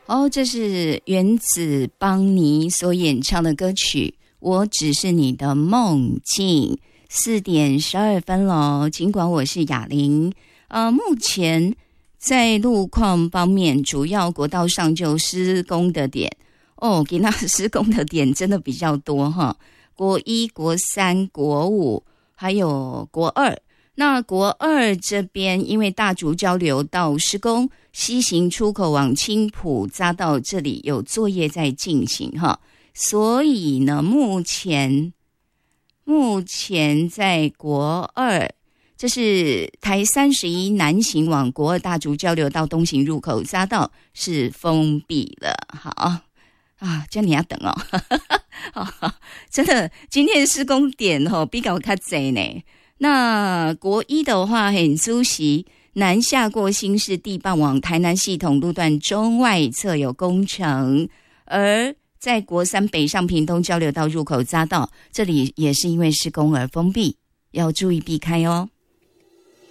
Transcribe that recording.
哦，这是原子邦尼所演唱的歌曲《我只是你的梦境》。4:12咯，尽管我是雅玲。目前在路况方面，主要国道上就施工的点给那施工的点真的比较多哈。国1、国3、国5，还有国2。那国2这边因为大竹交流道施工，西行出口往青埔匝道这里有作业在进行哈，所以呢，目前在国2，这是台31南行往国2大竹交流道东行入口匝道是封闭了。好这样你要等真的，今天的施工点比较较多呢。那国1的话，很熟悉，南下过新市地磅往台南系统路段中外侧有工程，而在国3北上屏东交流道入口匝道，这里也是因为施工而封闭，要注意避开哦。